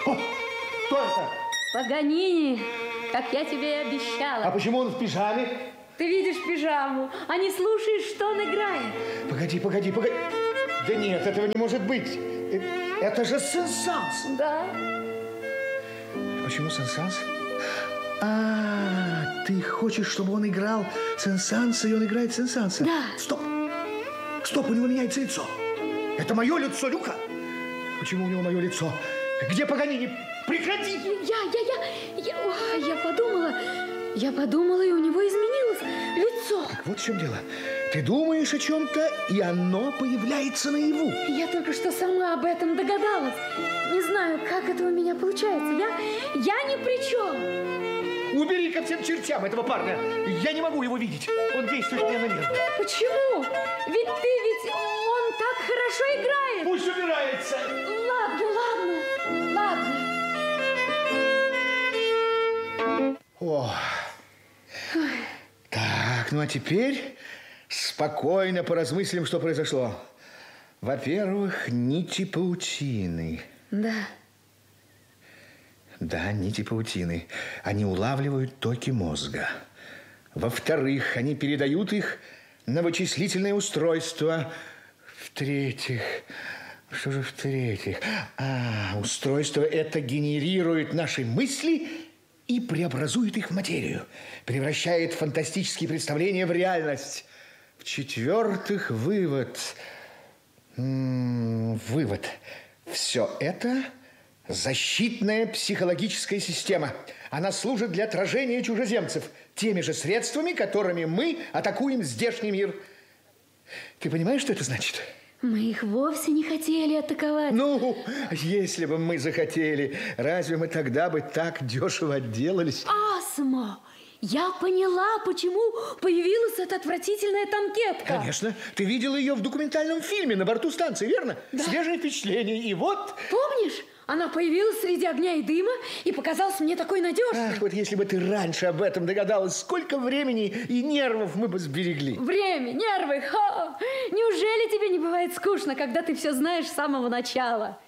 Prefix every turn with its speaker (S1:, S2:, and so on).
S1: Кто это?
S2: Паганини, как я тебе и обещала.
S1: А почему он в пижаме?
S2: Ты видишь пижаму, а не слушаешь, что он играет.
S1: Погоди. Да нет, этого не может быть. Это же Сен-Санс.
S2: Да.
S1: Почему Сен-Санс? Ты хочешь, чтобы он играл Сен-Санса, и он играет Сен-Санса?
S2: Да.
S1: Стоп, у него меняется лицо. Это мое лицо, Люка. Почему у него мое лицо? Где Паганини? Прекрати!
S2: Я подумала, и у него изменилось лицо.
S1: Так вот в чем дело. Ты думаешь о чем-то, и оно появляется наяву.
S2: Я только что сама об этом догадалась. Не знаю, как это у меня получается. Я ни при чем.
S1: Убери ко всем чертям этого парня. Я не могу его видеть. Он действует мне на нервы.
S2: Почему? Ведь он так хорошо играет.
S1: Пусть убирается.
S2: Ладно.
S1: О. Так, ну а теперь спокойно поразмыслим, что произошло. Во-первых, нити паутины.
S2: Да.
S1: Да, нити паутины. Они улавливают токи мозга. Во-вторых, они передают их на вычислительное устройство. В-третьих, что же в-третьих? Устройство это генерирует наши мысли и преобразует их в материю. Превращает фантастические представления в реальность. В-четвертых, вывод. Все это защитная психологическая система. Она служит для отражения чужеземцев теми же средствами, которыми мы атакуем здешний мир. Ты понимаешь, что это значит?
S2: Мы их вовсе не хотели атаковать.
S1: Ну, если бы мы захотели, разве мы тогда бы так дешево отделались?
S2: Асмо! Я поняла, почему появилась эта отвратительная танкетка.
S1: Конечно. Ты видела ее в документальном фильме на борту станции, верно?
S2: Да.
S1: Свежее впечатление. И вот...
S2: Помнишь? Она появилась среди огня и дыма и показалась мне такой надежной.
S1: Ах, вот если бы ты раньше об этом догадалась, сколько времени и нервов мы бы сберегли.
S2: Время, нервы. Неужели тебе не бывает скучно, когда ты все знаешь с самого начала?